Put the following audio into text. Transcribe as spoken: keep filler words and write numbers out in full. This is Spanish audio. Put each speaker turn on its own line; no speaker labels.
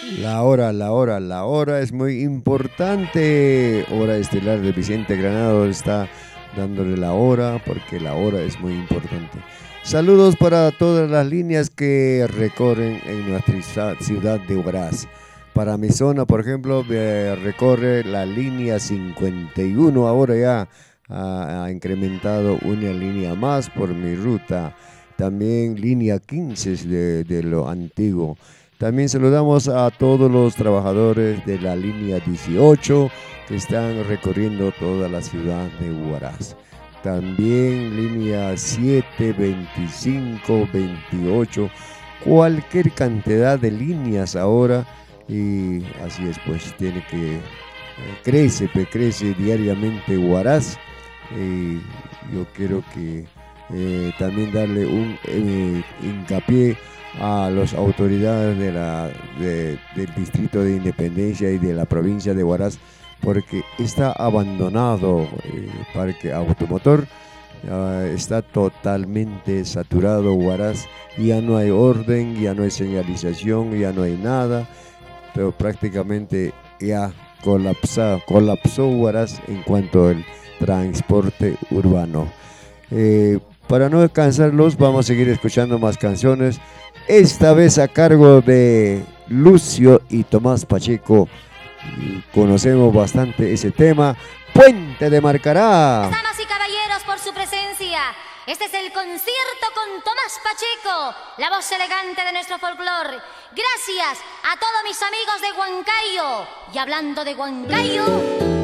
La hora, la hora, la hora es muy importante. Hora estelar de Vicente Granado está dándole la hora porque la hora es muy importante. Saludos para todas las líneas que recorren en nuestra ciudad de Huaraz. Para mi zona, por ejemplo, eh, recorre la línea cincuenta y uno, ahora ya ha, ha incrementado una línea más por mi ruta. También línea quince de, de lo antiguo. También saludamos a todos los trabajadores de la línea dieciocho que están recorriendo toda la ciudad de Huaraz. También línea siete, veinticinco, veintiocho, cualquier cantidad de líneas ahora. Y así es, pues tiene que eh, crece, pues, crece diariamente Huaraz. Y yo quiero que eh, también darle un eh, hincapié a las autoridades de la, de, del Distrito de Independencia y de la provincia de Huaraz, porque está abandonado el parque automotor, uh, está totalmente saturado Huaraz, ya no hay orden, ya no hay señalización, ya no hay nada, pero prácticamente ya colapsa, colapsó Huaraz en cuanto al transporte urbano. Eh, para no cansarlos, vamos a seguir escuchando más canciones, esta vez a cargo de Lucio y Tomás Pacheco. Conocemos bastante ese tema, Puente de Marcará.
Damas y caballeros, por su presencia, este es el concierto con Tomás Pacheco, la voz elegante de nuestro folclore. Gracias a todos mis amigos de Huancayo. Y hablando de Huancayo,